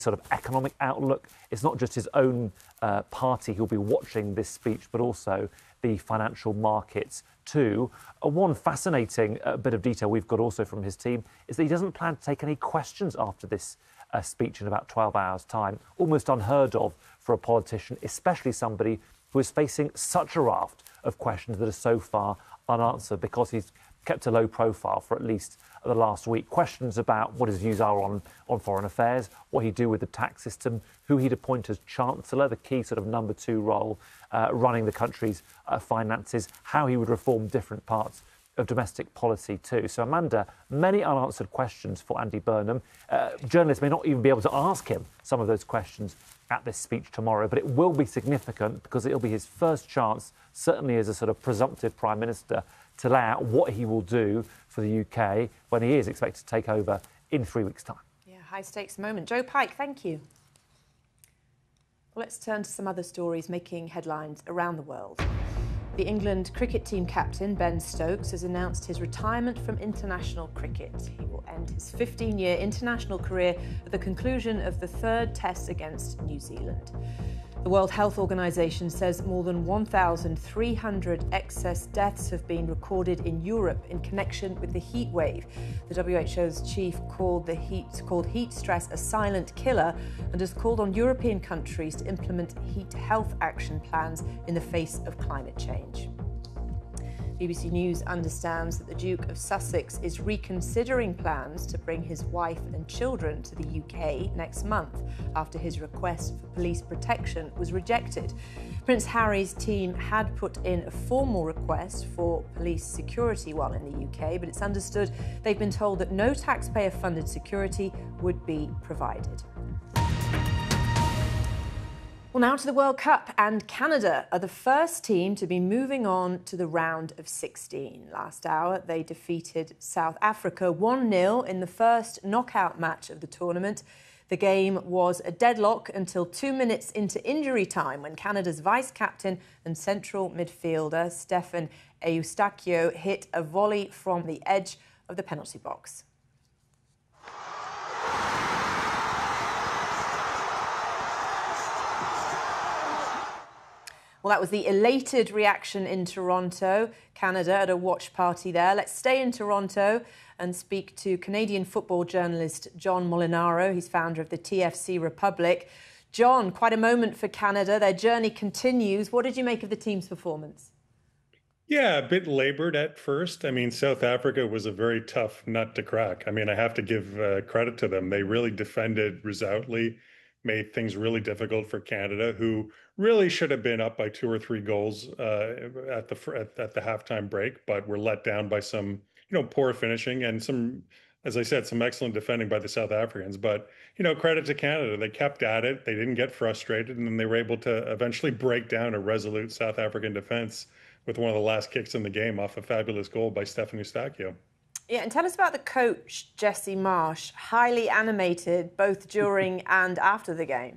sort of economic outlook. It's not just his own party who'll be watching this speech, but also the financial markets too. One fascinating bit of detail we've got also from his team is that he doesn't plan to take any questions after this speech in about 12 hours' time. Almost unheard of for a politician, especially somebody who is facing such a raft of questions that are so far unanswered, because he's kept a low profile for at least the last week. Questions about what his views are on foreign affairs, what he'd do with the tax system, who he'd appoint as Chancellor, the key sort of number 2 role, running the country's finances, how he would reform different parts of domestic policy too. So, Amanda, many unanswered questions for Andy Burnham. Journalists may not even be able to ask him some of those questions at this speech tomorrow, but it will be significant because it'll be his first chance, certainly as a sort of presumptive Prime Minister, to lay out what he will do for the UK when he is expected to take over in 3 weeks' time. Yeah, high-stakes moment. Joe Pike, thank you. Well, let's turn to some other stories making headlines around the world. The England cricket team captain, Ben Stokes, has announced his retirement from international cricket. He will end his 15-year international career at the conclusion of the 3rd Test against New Zealand. The World Health Organization says more than 1,300 excess deaths have been recorded in Europe in connection with the heat wave. The WHO's chief called heat stress a silent killer and has called on European countries to implement heat health action plans in the face of climate change. BBC News understands that the Duke of Sussex is reconsidering plans to bring his wife and children to the UK next month after his request for police protection was rejected. Prince Harry's team had put in a formal request for police security while in the UK, but it's understood they've been told that no taxpayer-funded security would be provided. Well, now to the World Cup, and Canada are the first team to be moving on to the round of 16. Last hour, they defeated South Africa 1-0 in the first knockout match of the tournament. The game was a deadlock until 2 minutes into injury time when Canada's vice-captain and central midfielder Stephen Eustáquio hit a volley from the edge of the penalty box. Well, that was the elated reaction in Toronto, Canada, at a watch party there. Let's stay in Toronto and speak to Canadian football journalist John Molinaro. He's founder of the TFC Republic. John, quite a moment for Canada. Their journey continues. What did you make of the team's performance? Yeah, a bit labored at first. I mean, South Africa was a very tough nut to crack. I mean, I have to give credit to them. They really defended resolutely, made things really difficult for Canada, who really should have been up by 2 or 3 goals at the halftime break, but were let down by some, poor finishing and some, as I said, some excellent defending by the South Africans. But, credit to Canada. They kept at it. They didn't get frustrated, and then they were able to eventually break down a resolute South African defense with one of the last kicks in the game off a fabulous goal by Stephen Eustáquio. Yeah, and tell us about the coach, Jesse Marsch, highly animated both during and after the game.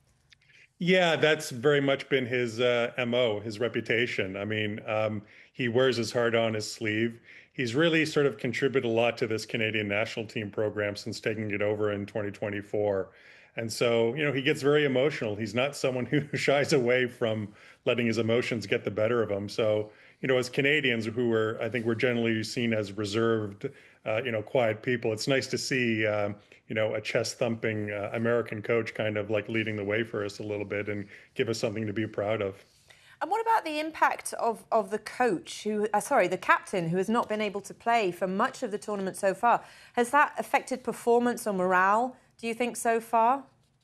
Yeah, that's very much been his MO, his reputation. I mean, he wears his heart on his sleeve. He's really sort of contributed a lot to this Canadian national team program since taking it over in 2024. And so, he gets very emotional. He's not someone who shies away from letting his emotions get the better of him. So, as Canadians I think we're generally seen as reserved, quiet people, it's nice to see, a chest-thumping American coach kind of like leading the way for us a little bit and give us something to be proud of. And what about the impact of the coach, the captain, who has not been able to play for much of the tournament so far? Has that affected performance or morale, do you think, so far?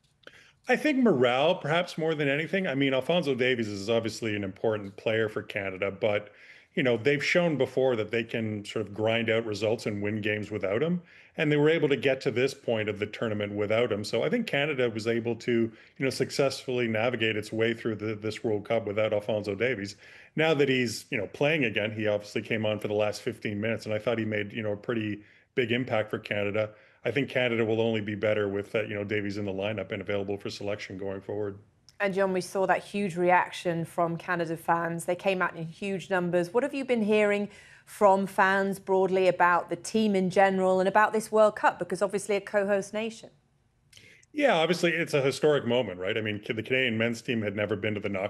I think morale, perhaps more than anything. I mean, Alphonso Davies is obviously an important player for Canada, but, they've shown before that they can sort of grind out results and win games without him. And they were able to get to this point of the tournament without him. So I think Canada was able to, successfully navigate its way through this World Cup without Alphonso Davies. Now that he's, playing again, he obviously came on for the last 15 minutes, and I thought he made, a pretty big impact for Canada. I think Canada will only be better with Davies in the lineup and available for selection going forward. And John, we saw that huge reaction from Canada fans. They came out in huge numbers. What have you been hearing from fans broadly about the team in general and about this World Cup? Because obviously a co-host nation. Yeah, obviously it's a historic moment, right? I mean, the Canadian men's team had never been to the